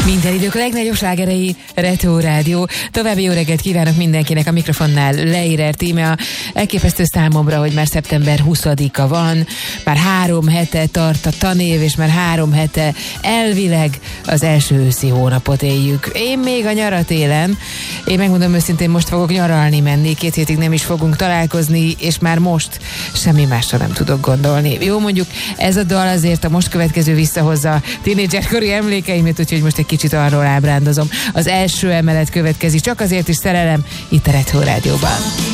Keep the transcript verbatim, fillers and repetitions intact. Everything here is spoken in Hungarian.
Minden idők legnagyobb slágerei, Retro Rádió. További jó reggelt kívánok mindenkinek, a mikrofonnál Leirer Tímea. Elképesztő számomra, hogy már szeptember huszadika van, már három hete tart a tanév, és már három hete elvileg az első őszi hónapot éljük. Én még a nyarat élem. Én megmondom őszintén, most fogok nyaralni menni, két hétig nem is fogunk találkozni, és már most semmi másra nem tudok gondolni. Jó, mondjuk ez a dal azért a most következő visszahozza a tínédzserkori emlékeimet, úgyhogy most egy kicsit arról ábrándozom. Az első emelet következik, csak azért is szerelem, itt a Retro Rádióban.